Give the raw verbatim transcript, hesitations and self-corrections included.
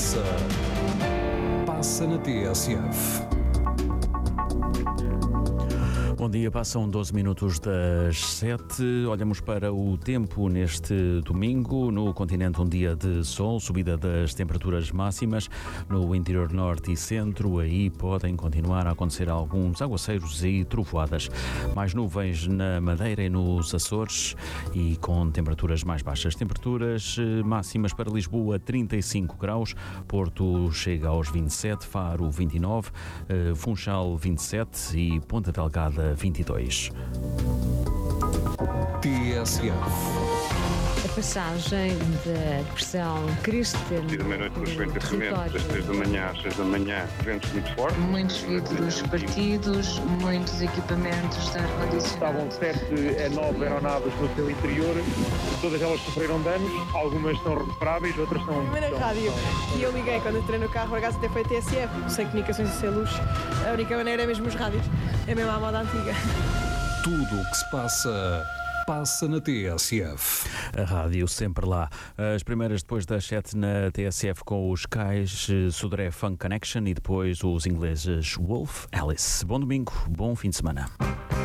passa, passa na T S F. Bom dia, passam doze minutos das sete. Olhamos para o tempo neste domingo. No continente, um dia de sol, subida das temperaturas máximas. No interior norte e centro, aí podem continuar a acontecer alguns aguaceiros e trovoadas. Mais nuvens na Madeira e nos Açores e com temperaturas mais baixas. Temperaturas máximas para Lisboa, trinta e cinco graus. Porto chega aos vinte e sete, Faro vinte e nove, Funchal vinte e sete e Ponta Delgada vinte e dois. T S F. A passagem da depressão Christian de meia-noite para os ventos tremendos, das três da manhã às seis da manhã, ventos muito fortes. Muitos vidros partidos, muitos equipamentos de ar-condicionado. Estavam sete a nove aeronaves no seu interior, todas elas sofreram danos, algumas são recuperáveis, outras são... Primeira rádio que eu liguei quando entrei no carro, por acaso até foi T S F, sem comunicações e sem luz. A única maneira é mesmo os rádios, é mesmo a moda antiga. Tudo o que se passa, passa na T S F. A rádio sempre lá. As primeiras depois das sete na T S F com os Cais, Sodré Funk Connection e depois os ingleses Wolf Alice. Bom domingo, bom fim de semana.